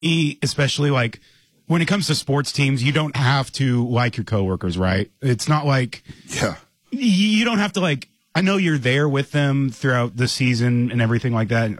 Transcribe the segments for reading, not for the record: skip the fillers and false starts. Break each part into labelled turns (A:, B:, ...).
A: especially like when it comes to sports teams, you don't have to like your coworkers, right? It's not like you don't have to like. I know you're there with them throughout the season and everything like that,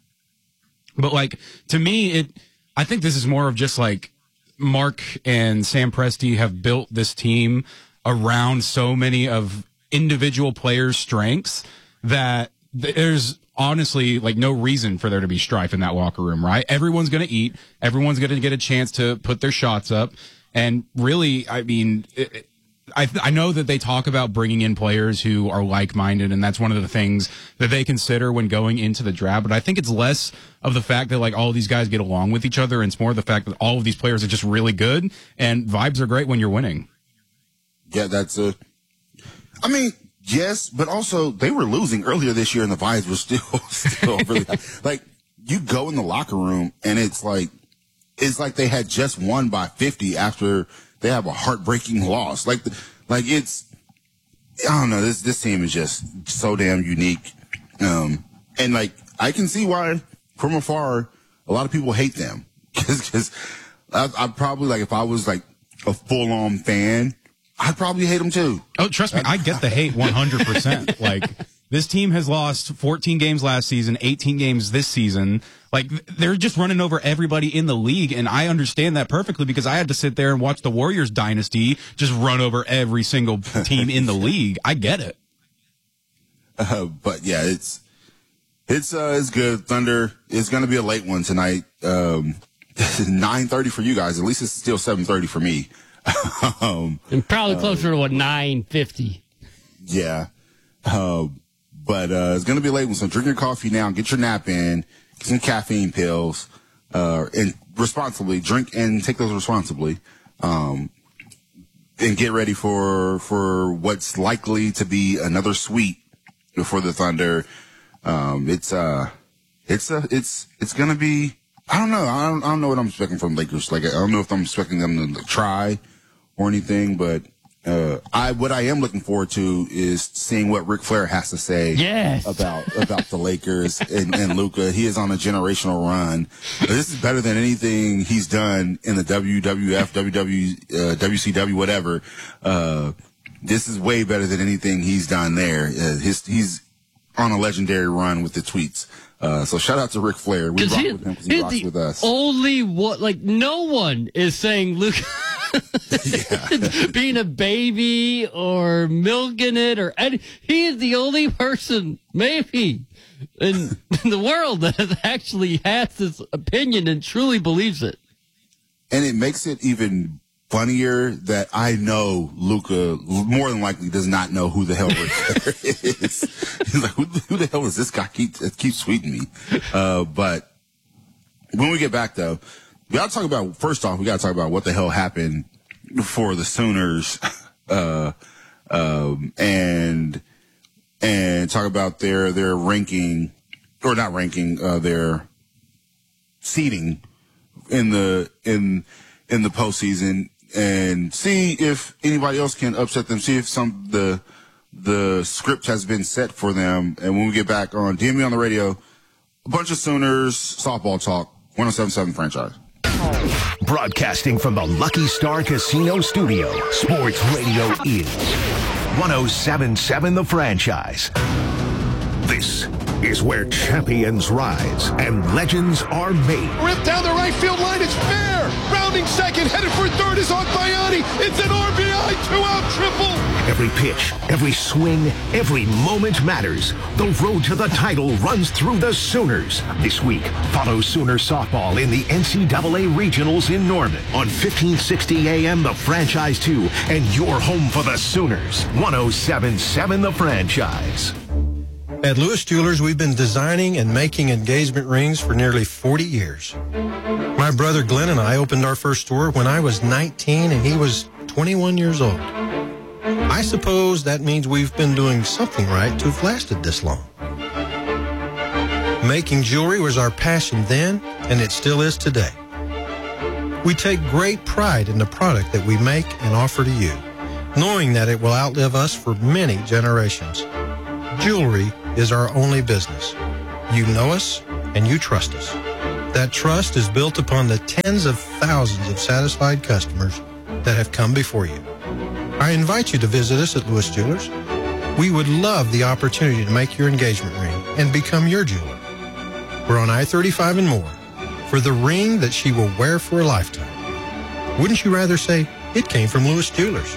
A: but like to me, I think this is more of just like Mark and Sam Presti have built this team around so many of individual players' strengths that there's honestly like no reason for there to be strife in that locker room, right? Everyone's going to eat. Everyone's going to get a chance to put their shots up. And really, I mean, I know that they talk about bringing in players who are like-minded, and that's one of the things that they consider when going into the draft. But I think it's less of the fact that like all of these guys get along with each other, and it's more the fact that all of these players are just really good, and vibes are great when you're winning.
B: Yeah, I mean, yes, but also they were losing earlier this year, and the vibes were still really high. Like, you go in the locker room, and it's like they had just won by 50 after they have a heartbreaking loss. Like it's, I don't know, this team is just so damn unique. And like, I can see why from afar a lot of people hate them. Cause I'd probably, like, if I was like a full-on fan, I'd probably hate them too.
A: Oh, trust me, I get the hate 100%. Like, this team has lost 14 games last season, 18 games this season. Like, they're just running over everybody in the league, and I understand that perfectly because I had to sit there and watch the Warriors dynasty just run over every single team in the league. I get it.
B: But yeah, it's good. Thunder is going to be a late one tonight. 9:30 for you guys. At least it's still 7:30 for me.
C: And probably closer to 9:50.
B: Yeah. But it's going to be a late one. So drink your coffee now, get your nap in, get some caffeine pills, and responsibly drink and take those responsibly. And get ready for what's likely to be another sweep for the Thunder. It's going to be, I don't know. I don't know what I'm expecting from Lakers. Like, I don't know if I'm expecting them to try or anything, but what I am looking forward to is seeing what Ric Flair has to say about the Lakers and Luka. He is on a generational run. This is better than anything he's done in the WWF, WCW, whatever. This is way better than anything he's done there. He's on a legendary run with the tweets. So shout out to Ric Flair. We rock with him because he rocks with us.
C: Only what, like, no one is saying Luka being a baby or milking it or he is the only person maybe in the world that actually has this opinion and truly believes it.
B: And it makes it even funnier that I know Luka more than likely does not know who the hell Ric Flair is. He's like, who the hell is this guy? Keeps tweeting me. But when we get back, though, we got to talk about, first off, we got to talk about what the hell happened for the Sooners, and talk about their ranking, or not ranking, their seeding in the postseason, and see if anybody else can upset them. See if the script has been set for them. And when we get back on DMV on the radio, a bunch of Sooners softball talk, 107.7 Franchise.
D: Broadcasting from the Lucky Star Casino Studio, Sports Radio is 107.7 The Franchise. This is where champions rise and legends are made.
E: Ripped down the right field line, it's fair. Rounding second, headed for third is Bayani. It's an RBI, two-out triple.
D: Every pitch, every swing, every moment matters. The road to the title runs through the Sooners. This week, follow Sooner softball in the NCAA Regionals in Norman on 1560 AM The Franchise 2 and your home for the Sooners. 107.7 The Franchise.
F: At Lewis Jewelers, we've been designing and making engagement rings for nearly 40 years. My brother Glenn and I opened our first store when I was 19 and he was 21 years old. I suppose that means we've been doing something right to have lasted this long. Making jewelry was our passion then, and it still is today. We take great pride in the product that we make and offer to you, knowing that it will outlive us for many generations. Jewelry is our only business. You know us and you trust us. That trust is built upon the tens of thousands of satisfied customers that have come before you. I invite you to visit us at Lewis Jewelers. We would love the opportunity to make your engagement ring and become your jeweler. We're on I-35 and more for the ring that she will wear for a lifetime. Wouldn't you rather say it came from Lewis Jewelers?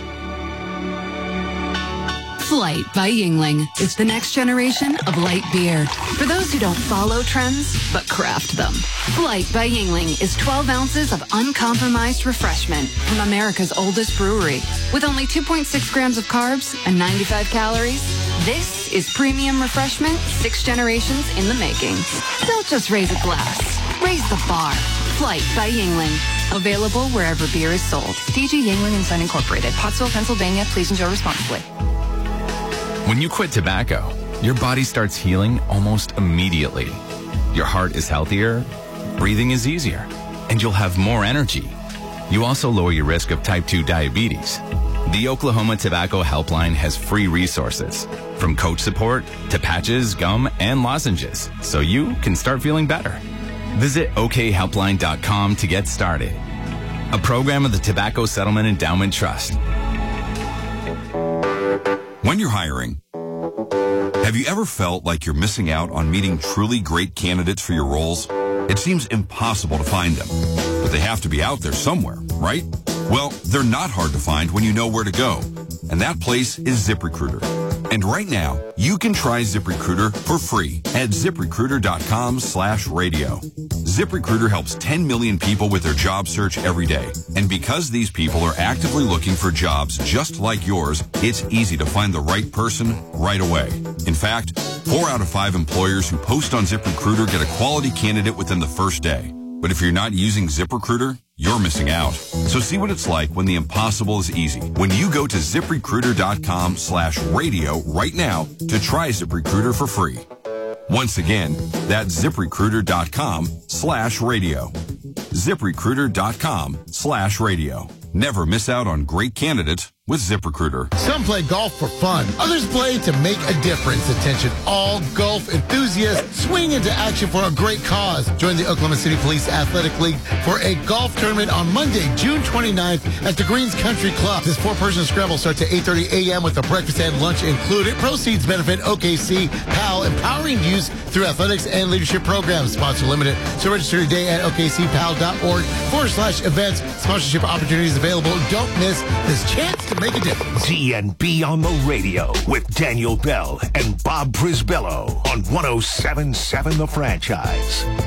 G: Flight by Yuengling is the next generation of light beer. For those who don't follow trends, but craft them. Flight by Yuengling is 12 ounces of uncompromised refreshment from America's oldest brewery. With only 2.6 grams of carbs and 95 calories, this is premium refreshment 6 generations in the making. Don't just raise a glass. Raise the bar. Flight by Yuengling. Available wherever beer is sold.
H: DG Yuengling & Son Incorporated. Pottsville, Pennsylvania. Please enjoy responsibly.
I: When you quit tobacco, your body starts healing almost immediately. Your heart is healthier, breathing is easier, and you'll have more energy. You also lower your risk of type 2 diabetes. The Oklahoma Tobacco Helpline has free resources, from coach support to patches, gum, and lozenges, so you can start feeling better. Visit okhelpline.com to get started. A program of the Tobacco Settlement Endowment Trust.
J: When you're hiring, have you ever felt like you're missing out on meeting truly great candidates for your roles? It seems impossible to find them, but they have to be out there somewhere, right? Well, they're not hard to find when you know where to go, and that place is ZipRecruiter. And right now, you can try ZipRecruiter for free at ZipRecruiter.com/radio. ZipRecruiter helps 10 million people with their job search every day. And because these people are actively looking for jobs just like yours, it's easy to find the right person right away. In fact, 4 out of 5 employers who post on ZipRecruiter get a quality candidate within the first day. But if you're not using ZipRecruiter, you're missing out. So see what it's like when the impossible is easy. When you go to ZipRecruiter.com/radio right now to try ZipRecruiter for free. Once again, that's ZipRecruiter.com/radio. ZipRecruiter.com/radio. Never miss out on great candidates with ZipRecruiter.
K: Some play golf for fun. Others play to make a difference. Attention all golf enthusiasts. Swing into action for a great cause. Join the Oklahoma City Police Athletic League for a golf tournament on Monday, June 29th at the Greens Country Club. This 4-person scramble starts at 8:30 a.m. with a breakfast and lunch included. Proceeds benefit OKC PAL, empowering youth through athletics and leadership programs. Sponsor limited. So register today at okcpal.org/events. Sponsorship opportunities available. Don't miss this chance to make a difference.
D: DNB on the radio with Daniel Bell and Bob Brisbello on 107.7 The Franchise.